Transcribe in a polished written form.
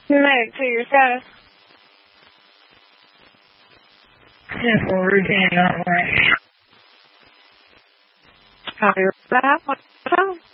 Right, to your status. Simple routine, not right. Copy that.